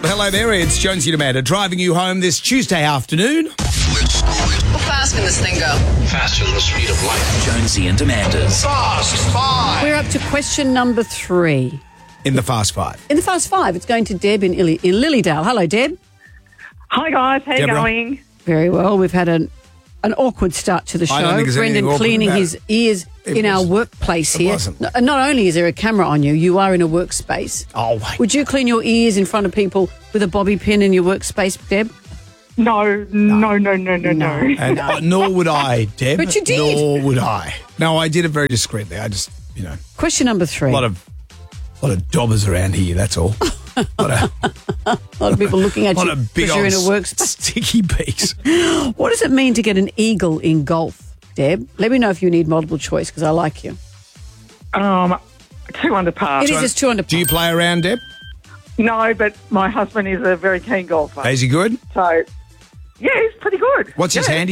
Hello there, it's Jonesy and Amanda driving you home this Tuesday afternoon. How fast can this thing go? Faster than the speed of light. Jonesy and Amanda's Fast Five. We're up to question number 3. In the Fast Five. In the Fast 5, it's going to Deb in Lilydale. Hello, Deb. Hi guys, how you Deborah. going? Very well. We've had an awkward start to the show. I don't think there's anything Brendan awkward cleaning about his it. ears It in our was- workplace it here. wasn't. Not only is there a camera on you, you are in a workspace. Oh, wait. Would you clean your ears in front of people with a bobby pin in your workspace, Deb? No. And nor would I, Deb. But you did. Nor would I. No, I did it very discreetly. I just, Question number 3. a lot of dobbers around here, that's all. A lot of people looking at A lot you of big because you're old in a workspace. sticky beaks. What does it mean to get an eagle in golf, Deb? Let me know if you need multiple choice because I like you. 2 under par. It is just 2 under par. Do you play around, Deb? No, but my husband is a very keen golfer. Is he good? So, yeah, he's pretty good. What's his Yeah. handicap?